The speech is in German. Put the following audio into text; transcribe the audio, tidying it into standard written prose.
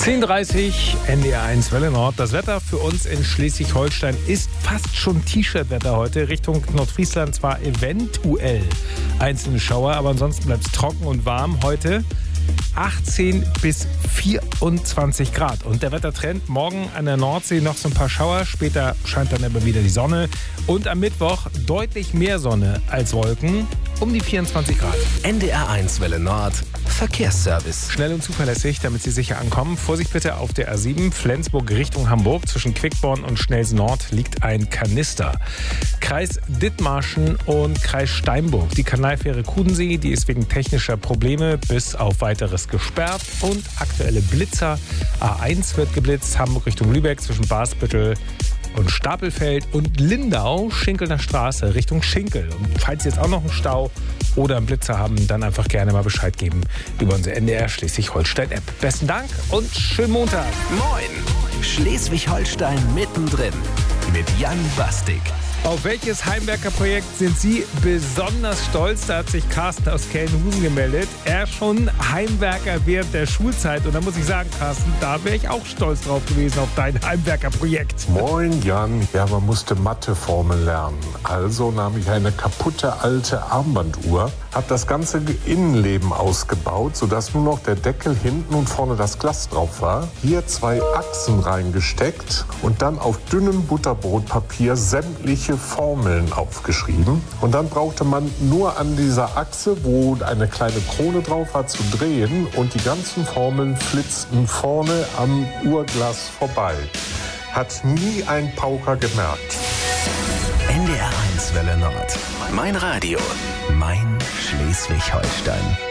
10:30 NDR1 Welle Nord. Das Wetter für uns in Schleswig-Holstein ist fast schon T-Shirt-Wetter heute. Richtung Nordfriesland zwar eventuell einzelne Schauer, aber ansonsten bleibt es trocken und warm. Heute 18 bis 24 Grad. Und der Wettertrend: morgen an der Nordsee noch so ein paar Schauer. Später scheint dann aber wieder die Sonne. Und am Mittwoch deutlich mehr Sonne als Wolken. Um die 24 Grad. NDR1 Welle Nord. Verkehrsservice. Schnell und zuverlässig, damit Sie sicher ankommen. Vorsicht bitte auf der A7 Flensburg Richtung Hamburg. Zwischen Quickborn und Schnelsen Nord liegt ein Kanister. Kreis Dithmarschen und Kreis Steinburg. Die Kanalfähre Kudensee, die ist wegen technischer Probleme bis auf Weiteres gesperrt. Und aktuelle Blitzer. A1 wird geblitzt. Hamburg Richtung Lübeck zwischen Basbüttel und Stapelfeld und Lindau, Schinkelner Straße Richtung Schinkel. Und falls Sie jetzt auch noch einen Stau oder einen Blitzer haben, dann einfach gerne mal Bescheid geben über unsere NDR Schleswig-Holstein-App. Besten Dank und schönen Montag. Moin! Schleswig-Holstein mittendrin mit Jan Bastik. Auf welches Heimwerkerprojekt sind Sie besonders stolz? Da hat sich Carsten aus Kellenhusen gemeldet. Er schon Heimwerker während der Schulzeit. Und da muss ich sagen, Carsten, da wäre ich auch stolz drauf gewesen auf dein Heimwerkerprojekt. Moin Jan, ja, man musste Matheformeln lernen. Also nahm ich eine kaputte alte Armbanduhr, habe das ganze Innenleben ausgebaut, sodass nur noch der Deckel hinten und vorne das Glas drauf war. Hier 2 Achsen reingesteckt und dann auf dünnem Butterbrotpapier sämtliche Formeln aufgeschrieben. Und dann brauchte man nur an dieser Achse, wo eine kleine Krone drauf hat, zu drehen und die ganzen Formeln flitzten vorne am Uhrglas vorbei. Hat nie ein Pauker gemerkt. NDR1 Welle Nord. Mein Radio. Mein Schleswig-Holstein.